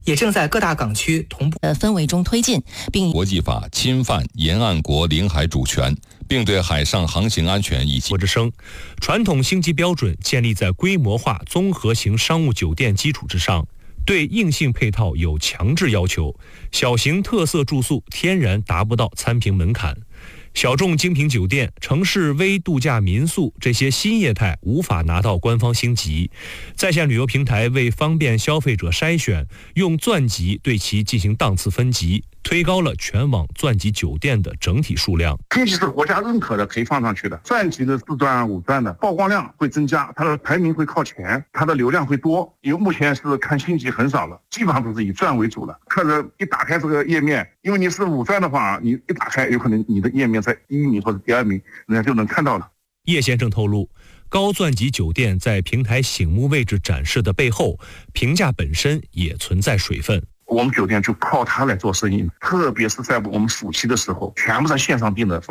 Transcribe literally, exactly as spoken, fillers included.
也正在各大港区同步的氛围中推进，并国际法侵犯沿岸国领海主权，并对海上航行安全以及国之声，传统星级标准建立在规模化综合型商务酒店基础之上，对硬性配套有强制要求，小型特色住宿天然达不到参评门槛。小众精品酒店、城市微度假民宿这些新业态无法拿到官方星级，在线旅游平台为方便消费者筛选，用钻级对其进行档次分级，推高了全网钻级酒店的整体数量。 星级是国家认可的，可以放上去的。钻级的四钻、五钻的曝光量会增加，它的排名会靠前，它的流量会多。因为目前是看星级很少了，基本上都是以钻为主的。客人一打开这个页面，因为你是五钻的话，你一打开，有可能你的页面在第一名或者第二名，人家就能看到了。 叶先生透露，高钻级酒店在平台醒目位置展示的背后，评价本身也存在水分。 我们酒店就靠它来做生意，特别是在我们暑期的时候，全部在线上订的。